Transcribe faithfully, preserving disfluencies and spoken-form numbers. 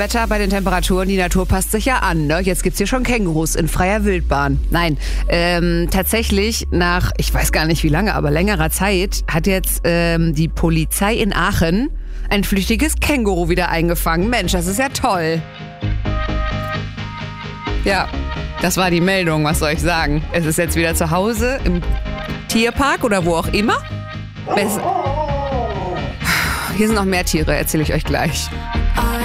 Wetter bei den Temperaturen, die Natur passt sich ja an. Ne? Jetzt gibt's hier schon Kängurus in freier Wildbahn. Nein, ähm, tatsächlich nach, ich weiß gar nicht wie lange, aber längerer Zeit hat jetzt ähm, die Polizei in Aachen ein flüchtiges Känguru wieder eingefangen. Mensch, das ist ja toll. Ja, das war die Meldung, was soll ich sagen? Es ist jetzt wieder zu Hause im Tierpark oder wo auch immer. Hier sind noch mehr Tiere, erzähle ich euch gleich.